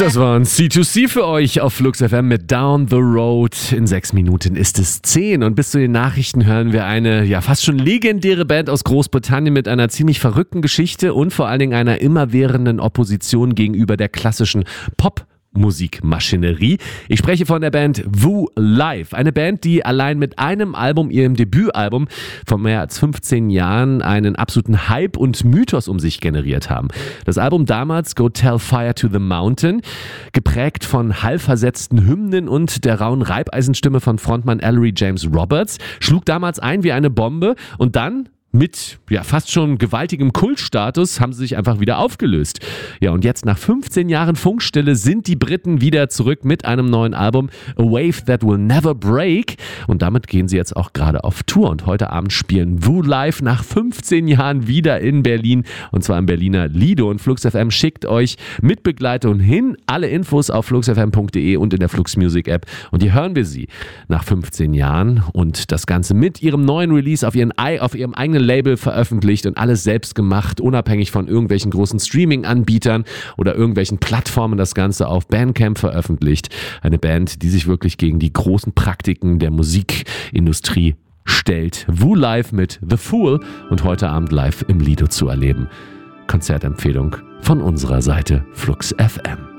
Das war ein C2C für euch auf Flux FM mit Down the Road. In 6 Minuten ist es 10 und bis zu den Nachrichten hören wir eine fast schon legendäre Band aus Großbritannien mit einer ziemlich verrückten Geschichte und vor allen Dingen einer immerwährenden Opposition gegenüber der klassischen Popmusikmaschinerie. Ich spreche von der Band Woo Live. Eine Band, die allein mit einem Album, ihrem Debütalbum von mehr als 15 Jahren, einen absoluten Hype und Mythos um sich generiert haben. Das Album damals, Go Tell Fire to the Mountain, geprägt von hallversetzten Hymnen und der rauen Reibeisenstimme von Frontmann Ellery James Roberts, schlug damals ein wie eine Bombe und dann mit fast schon gewaltigem Kultstatus haben sie sich einfach wieder aufgelöst. Ja, und jetzt nach 15 Jahren Funkstille sind die Briten wieder zurück mit einem neuen Album, A Wave That Will Never Break. Und damit gehen sie jetzt auch gerade auf Tour. Und heute Abend spielen Woo Live nach 15 Jahren wieder in Berlin. Und zwar im Berliner Lido. Und Flux FM schickt euch mit Begleitung hin. Alle Infos auf fluxfm.de und in der Flux Music App. Und hier hören wir sie nach 15 Jahren. Und das Ganze mit ihrem neuen Release auf ihrem eigenen Label veröffentlicht und alles selbst gemacht, unabhängig von irgendwelchen großen Streaming-Anbietern oder irgendwelchen Plattformen, das Ganze auf Bandcamp veröffentlicht. Eine Band, die sich wirklich gegen die großen Praktiken der Musikindustrie stellt. Woo Live mit The Fool und heute Abend live im Lido zu erleben. Konzertempfehlung von unserer Seite Flux FM.